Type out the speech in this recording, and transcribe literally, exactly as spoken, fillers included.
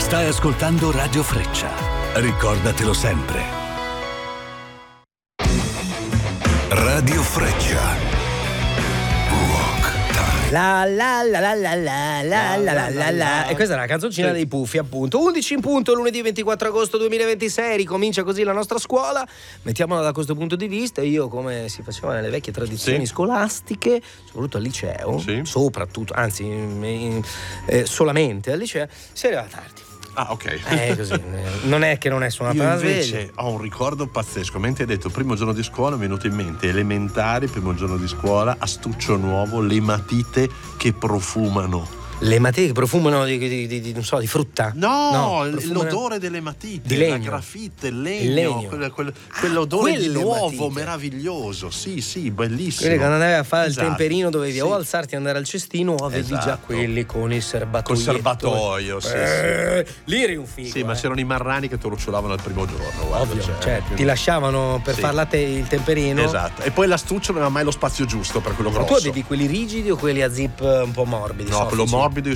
Stai ascoltando Radio Freccia. Ricordatelo sempre. Radio Freccia. La la la la la la la la la la la. E questa è la canzoncina dei Puffi, appunto. undici in punto, lunedì ventiquattro agosto duemilaventisei. Ricomincia così la nostra scuola. Mettiamola da questo punto di vista. Io, come si faceva nelle vecchie tradizioni sì. scolastiche, soprattutto al liceo, sì. soprattutto, anzi, in, eh, solamente al liceo, si arriva tardi. Ah, ok. Eh, così. Non è che non è suonata Io la sveglia. invece ho un ricordo pazzesco. Mentre hai detto primo giorno di scuola, mi è venuto in mente elementari, primo giorno di scuola, astuccio nuovo, le matite che profumano. Le matite che profumano di, di, di, di non so, di frutta? No, no l'odore delle matite, di legno. la grafite, il legno, il legno. Quel, quel, ah, quell'odore di nuovo matite. Meraviglioso. Sì, sì, bellissimo. Quelli quando andavi a fare esatto. il temperino dovevi sì. o alzarti e andare al cestino o avevi esatto. già quelli con il serbatoio. Col serbatoio, sì, eh, sì. Lì eri un figo. Sì, eh. ma c'erano i marrani che te lo ciulavano al primo giorno. Guarda, ovvio, cioè, cioè, quindi... ti lasciavano per sì. farla te il temperino. Esatto. E poi l'astuccio non aveva mai lo spazio giusto per quello grosso. Ma tu avevi quelli rigidi o quelli a zip un po' morbidi? No, quello morbido io